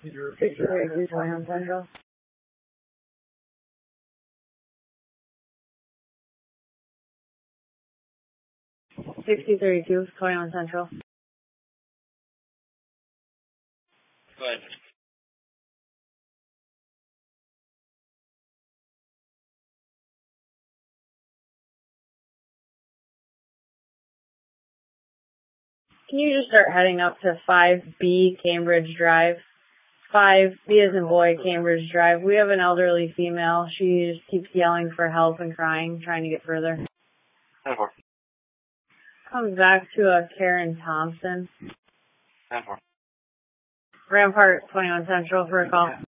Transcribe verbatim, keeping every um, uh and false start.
six thirty-two twenty-one Central. sixty thirty-two twenty-one Central. Go ahead. Can you just start heading up to five B Cambridge Drive? five B as in boy, Cambridge Drive. We have an elderly female. She just keeps yelling for help and crying, trying to get further. ten four. Comes back to a Karen Thompson. ten four. Rampart twenty-one Central for a call.